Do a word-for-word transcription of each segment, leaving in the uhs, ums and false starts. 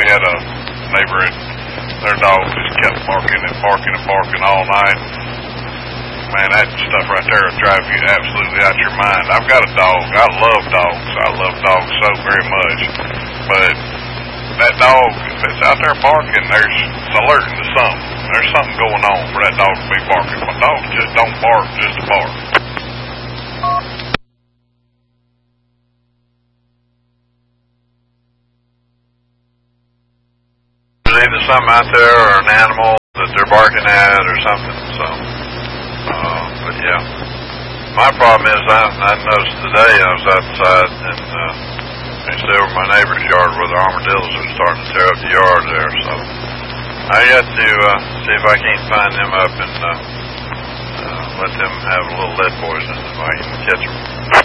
had a neighbor that their dog just kept barking and barking and barking all night. Man, that stuff right there will drive you absolutely out your mind. I've got a dog. I love dogs. I love dogs so very much. But that dog, if it's out there barking, there's it's alerting to something. There's something going on for that dog to be barking. My dogs just don't bark just to bark. There's either something out there or an animal that they're barking at or something, so, uh, but yeah. My problem is I, I noticed today I was outside and, uh, I stay over my neighbor's yard where the armadillos are starting to tear up the yard there, so I got to, uh, see if I can't find them up and, uh, uh let them have a little lead poison if I can catch them.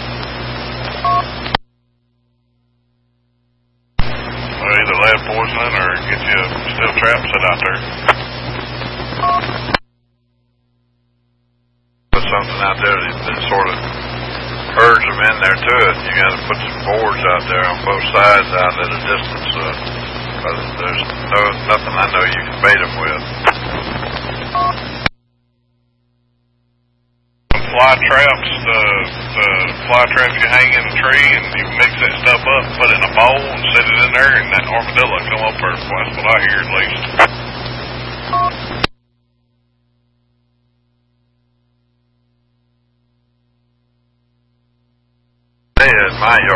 Well, either lead poisoning or get you a steel trap set out there. Put something out there that, that sort of urge them in there to it. You got to put some boards out there on both sides out at a distance. Uh, there's no nothing I know you can bait them with. Fly traps, the, the fly traps you hang in the tree and you mix that stuff up, put it in a bowl and set it in there and that armadillo come up there. That's what I hear at least. They had my yard.